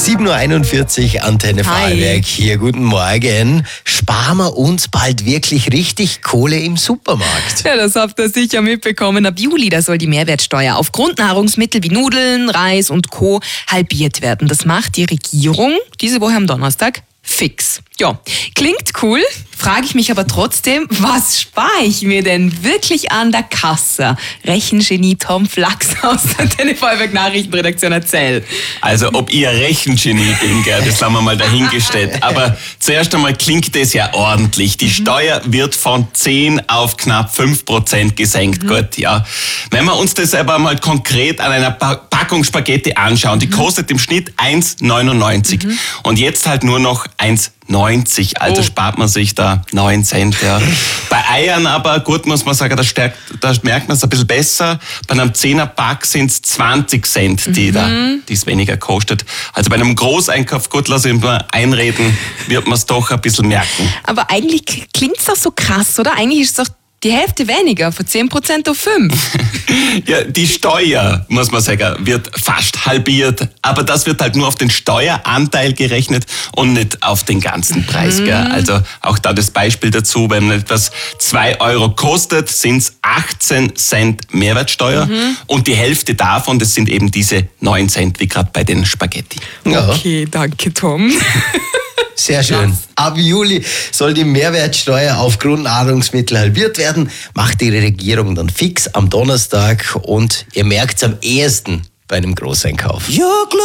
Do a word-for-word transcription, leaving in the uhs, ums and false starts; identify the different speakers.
Speaker 1: sieben Uhr einundvierzig, Antenne Vorarlberg hier. Guten Morgen. Sparen wir uns bald wirklich richtig Kohle im Supermarkt?
Speaker 2: Ja, das habt ihr sicher mitbekommen. Ab Juli, da soll die Mehrwertsteuer auf Grundnahrungsmittel wie Nudeln, Reis und Co. halbiert werden. Das macht die Regierung diese Woche am Donnerstag fix. Ja, klingt cool, frage ich mich aber trotzdem, was spare ich mir denn wirklich an der Kasse? Rechengenie Tom Flachs aus der Televorwerk Nachrichtenredaktion, erzähl.
Speaker 3: Also ob ich ein Rechengenie bin, gell, das haben wir mal dahingestellt. Aber zuerst einmal klingt das ja ordentlich. Die Steuer wird von zehn auf knapp fünf Prozent gesenkt. Mhm. Gut, ja. Wenn wir uns das aber mal konkret an einer Packung Spaghetti anschauen, die mhm. kostet im Schnitt eins neunundneunzig mhm. und jetzt halt nur noch eins neunzig, also oh. spart man sich da neun Cent. Ja. Bei Eiern aber, gut muss man sagen, da, stärkt, da merkt man es ein bisschen besser. Bei einem Zehner-Pack sind es zwanzig Cent, die mhm. da, die es weniger kostet. Also bei einem Großeinkauf, gut, lass ich mal einreden, wird man es doch ein bisschen merken.
Speaker 2: Aber eigentlich klingt es doch so krass, oder? Eigentlich ist es doch die Hälfte weniger, von zehn Prozent auf fünf.
Speaker 3: Ja, die Steuer, muss man sagen, wird fast halbiert. Aber das wird halt nur auf den Steueranteil gerechnet und nicht auf den ganzen Preis. Mhm. Gell? Also auch da das Beispiel dazu, wenn etwas zwei Euro kostet, sind es achtzehn Cent Mehrwertsteuer. Mhm. Und die Hälfte davon, das sind eben diese neun Cent, wie gerade bei den Spaghetti.
Speaker 2: Ja. Okay, danke Tom.
Speaker 1: Sehr schön. Ab Juli soll die Mehrwertsteuer auf Grundnahrungsmittel halbiert werden. Macht die Regierung dann fix am Donnerstag und ihr merkt es am ehesten bei einem Großeinkauf. Ja, klar.